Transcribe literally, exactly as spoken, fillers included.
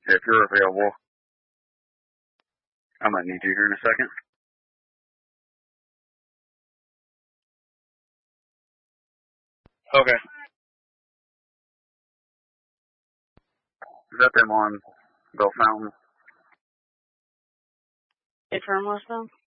If you're available, I might need you here in a second. Okay. Is that them on Bell Fountain? If from Westbound?